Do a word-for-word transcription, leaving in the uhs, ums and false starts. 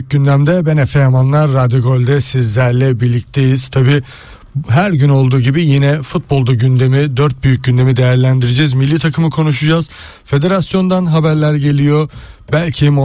Büyük Gündem'de ben Efe Yamanlar, Radyo Gol'de sizlerle birlikteyiz. Tabii her gün olduğu gibi yine futbolda gündemi, dört büyük gündemi değerlendireceğiz. Milli takımı konuşacağız. Federasyondan haberler geliyor. Belki